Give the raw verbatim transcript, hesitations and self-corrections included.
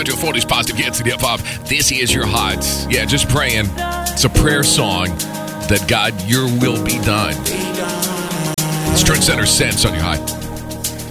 listen to forties Positive Hits and Hip Hop. This is your hot. Yeah, just praying. It's a prayer song that God, your will be done. It's Trend Center Sense on your high.